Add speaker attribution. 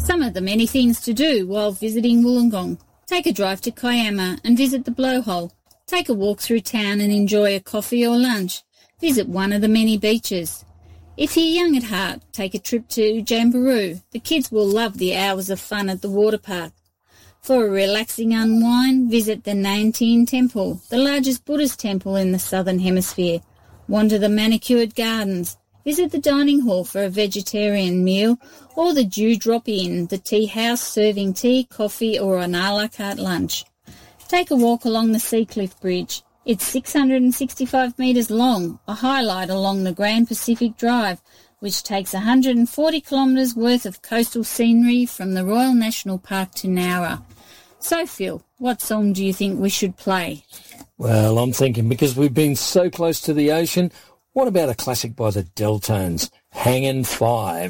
Speaker 1: Some of the many things to do while visiting Wollongong. Take a drive to Kiama and visit the Blowhole. Take a walk through town and enjoy a coffee or lunch. Visit one of the many beaches. If you're young at heart, take a trip to Jamberoo. The kids will love the hours of fun at the water park. For a relaxing unwind, visit the Nantin Temple, the largest Buddhist temple in the Southern Hemisphere. Wander the manicured gardens. Visit the dining hall for a vegetarian meal, or the Dewdrop Inn, the tea house serving tea, coffee or an a la carte lunch. Take a walk along the Seacliff Bridge. It's 665 metres long, a highlight along the Grand Pacific Drive, which takes 140 kilometres worth of coastal scenery from the Royal National Park to Nowra. So, Phil, what song do you think we should play?
Speaker 2: Well, I'm thinking because we've been so close to the ocean, what about a classic by the Deltones, Hangin' 5?